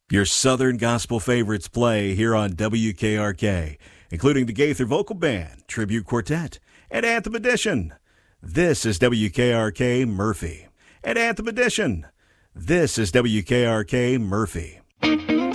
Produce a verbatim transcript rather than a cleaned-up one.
Your Southern Gospel favorites play here on W K R K, including the Gaither Vocal Band, Tribute Quartet, and Anthem Edition. This is W K R K Murphy. And Anthem Edition. This is W K R K Murphy.